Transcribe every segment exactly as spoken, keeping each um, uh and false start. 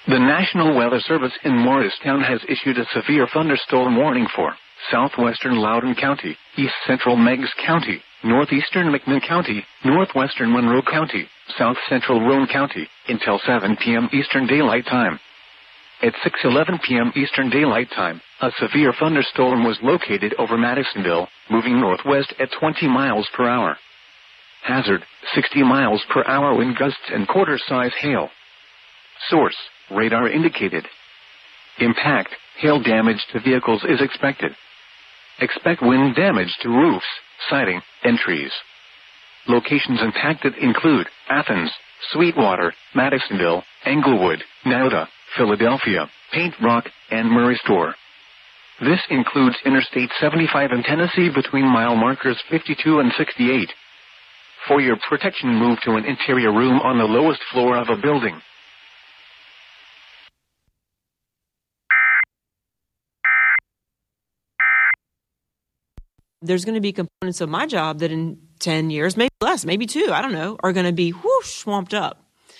The National Weather Service in Morristown has issued a severe thunderstorm warning for southwestern Loudoun County, east central Meigs County, northeastern McMinn County, northwestern Monroe County, south central Roane County, until seven p.m. Eastern Daylight Time. At six eleven p.m. Eastern Daylight Time, a severe thunderstorm was located over Madisonville, moving northwest at twenty miles per hour. Hazard, sixty miles per hour wind gusts and quarter-size hail. Source, radar indicated. Impact, hail damage to vehicles is expected. Expect wind damage to roofs, siding, and trees. Locations impacted include Athens, Sweetwater, Madisonville, Englewood, Nyoda, Philadelphia, Paint Rock, and Murray Store. This includes Interstate seventy-five in Tennessee between mile markers fifty-two and sixty-eight. For your protection, move to an interior room on the lowest floor of a building. There's going to be components of my job that in ten years, maybe less, maybe two, I don't know, are going to be whoosh, swamped up.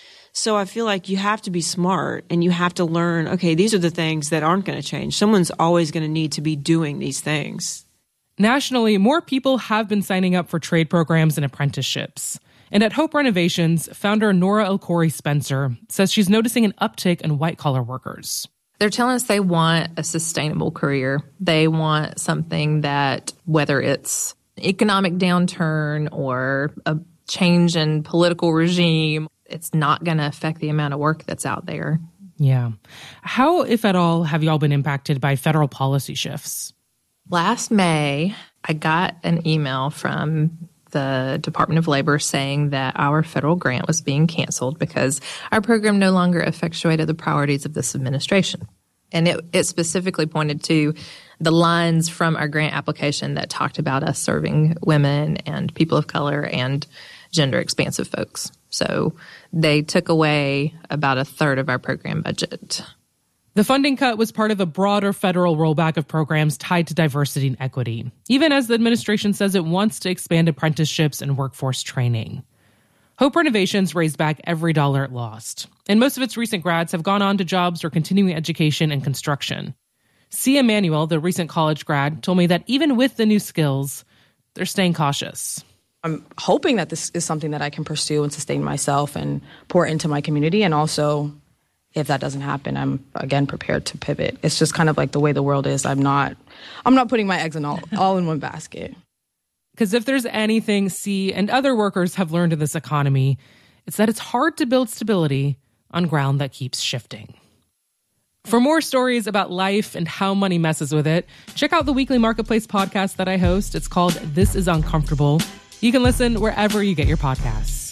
So I feel like you have to be smart and you have to learn, okay, these are the things that aren't going to change. Someone's always going to need to be doing these things. Nationally, more people have been signing up for trade programs and apprenticeships. And at Hope Renovations, founder Nora Elcori Spencer says she's noticing an uptick in white-collar workers. They're telling us they want a sustainable career. They want something that, whether it's economic downturn or a change in political regime, it's not going to affect the amount of work that's out there. Yeah. How, if at all, have you all been impacted by federal policy shifts? Last May, I got an email from the Department of Labor saying that our federal grant was being canceled because our program no longer effectuated the priorities of this administration. And it, it specifically pointed to the lines from our grant application that talked about us serving women and people of color and gender-expansive folks. So they took away about a third of our program budget. The funding cut was part of a broader federal rollback of programs tied to diversity and equity, even as the administration says it wants to expand apprenticeships and workforce training. Hope Renovations raised back every dollar it lost, and most of its recent grads have gone on to jobs for continuing education and construction. Sia Manuel, the recent college grad, told me that even with the new skills, they're staying cautious. I'm hoping that this is something that I can pursue and sustain myself and pour into my community, and also if that doesn't happen, I'm, again, prepared to pivot. It's just kind of like the way the world is. I'm not I'm not putting my eggs in all, all in one basket. Because if there's anything C and other workers have learned in this economy, it's that it's hard to build stability on ground that keeps shifting. For more stories about life and how money messes with it, check out the weekly Marketplace podcast that I host. It's called This Is Uncomfortable. You can listen wherever you get your podcasts.